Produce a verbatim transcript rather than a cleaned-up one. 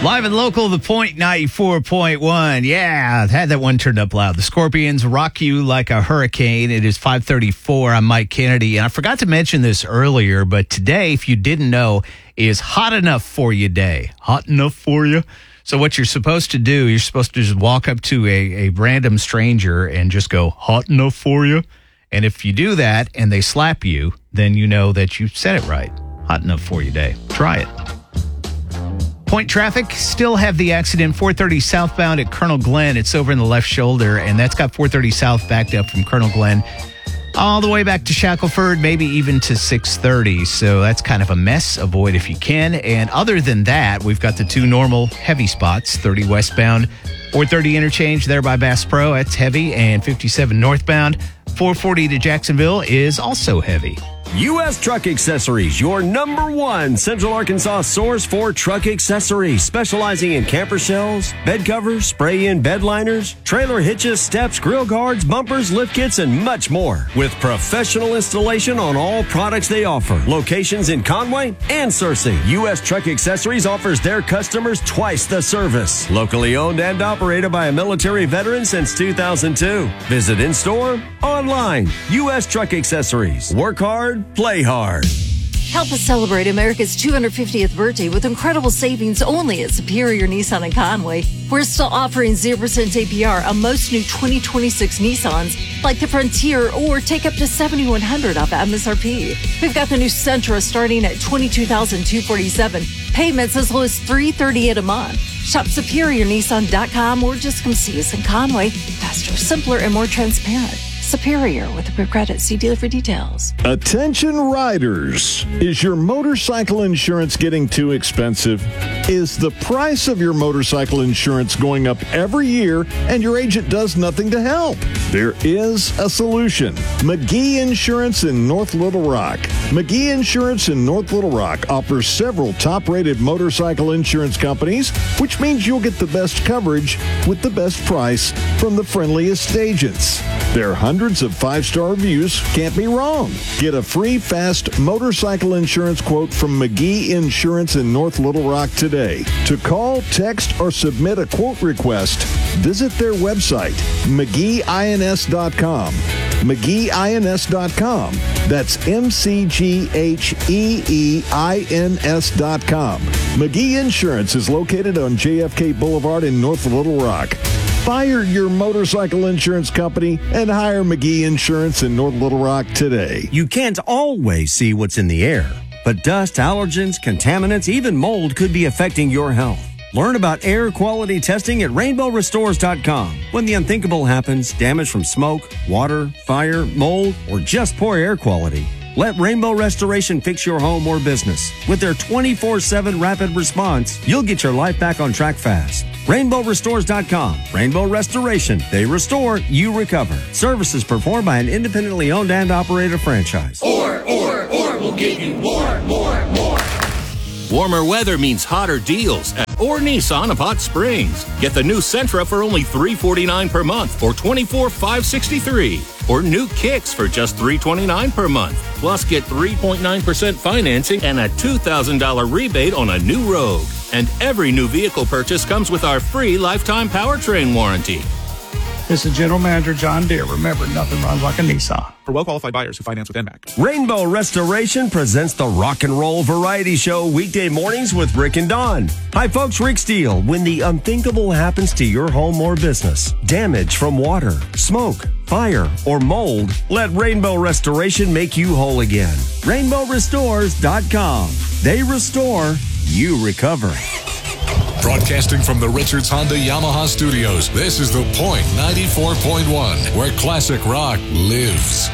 Live and local, The Point ninety-four point one. Yeah, had that one turned up loud. The Scorpions rock you like a hurricane. It is five thirty-four. I'm Mike Kennedy. And I forgot to mention this earlier, but today, if you didn't know, is Hot Enough For You Day. Hot enough for you? So what you're supposed to do, you're supposed to just walk up to a, a random stranger and just go, hot enough for you? And if you do that and they slap you, then you know that you said it right. Hot Enough For You Day. Try it. Point traffic, still have the accident, four thirty southbound at Colonel Glenn. It's over in the left shoulder, and that's got four thirty south backed up from Colonel Glenn all the way back to Shackelford, maybe even to six thirty. So that's kind of a mess. Avoid if you can. And other than that, we've got the two normal heavy spots, thirty westbound, four thirty interchange there by Bass Pro. That's heavy. And fifty-seven northbound, four forty to Jacksonville is also heavy. U S Truck Accessories, your number one Central Arkansas source for truck accessories, specializing in camper shells, bed covers, spray-in bed liners, trailer hitches, steps, grill guards, bumpers, lift kits, and much more. With professional installation on all products they offer. Locations in Conway and Searcy. U S Truck Accessories offers their customers twice the service. Locally owned and operated by a military veteran since two thousand two. Visit in-store, online. U S Truck Accessories. Work hard, play hard. Help us celebrate America's two hundred fiftieth birthday with incredible savings only at Superior Nissan in Conway. We're still offering zero percent A P R on most new twenty twenty-six Nissans, like the Frontier, or take up to seven thousand one hundred dollars off M S R P. We've got the new Sentra starting at twenty-two thousand two hundred forty-seven dollars. Payments as low as three hundred thirty-eight dollars a month. Shop superior nissan dot com or just come see us in Conway. Faster, simpler, and more transparent. Superior with a credit. See dealer for details. Attention riders. Is your motorcycle insurance getting too expensive? Is the price of your motorcycle insurance going up every year and your agent does nothing to help? There is a solution. McGee Insurance in North Little Rock. McGee Insurance in North Little Rock offers several top-rated motorcycle insurance companies, which means you'll get the best coverage with the best price from the friendliest agents. Their hundreds of five-star reviews can't be wrong. Get a free, fast motorcycle insurance quote from McGee Insurance in North Little Rock today. To call, text, or submit a quote request, visit their website, McGee I N S dot com. McGee I N S dot com. That's M C G H E E I N S dot com. McGee Insurance is located on J F K Boulevard in North Little Rock. Fire your motorcycle insurance company and hire McGee Insurance in North Little Rock today. You can't always see what's in the air, but dust, allergens, contaminants, even mold could be affecting your health. Learn about air quality testing at rainbow restores dot com. When the unthinkable happens, damage from smoke, water, fire, mold, or just poor air quality, let Rainbow Restoration fix your home or business. With their twenty-four seven rapid response, you'll get your life back on track fast. rainbow restores dot com. Rainbow Restoration. They restore, you recover. Services performed by an independently owned and operated franchise. Or, or, or will give you more, more, more. Warmer weather means hotter deals at Or Nissan of Hot Springs. Get the new Sentra for only three hundred forty-nine dollars per month or twenty-four thousand five hundred sixty-three dollars. Or new Kicks for just three hundred twenty-nine dollars per month. Plus get three point nine percent financing and a two thousand dollars rebate on a new Rogue. And every new vehicle purchase comes with our free lifetime powertrain warranty. This is General Manager John Deere. Remember, nothing runs like a Nissan. For well-qualified buyers who finance with N M A C. Rainbow Restoration presents the Rock and Roll Variety Show weekday mornings with Rick and Dawn. Hi, folks. Rick Steele. When the unthinkable happens to your home or business, damage from water, smoke, fire, or mold, let Rainbow Restoration make you whole again. rainbow restores dot com. They restore, you recover. Broadcasting from the Richards Honda Yamaha Studios, this is The Point ninety-four point one, where classic rock lives.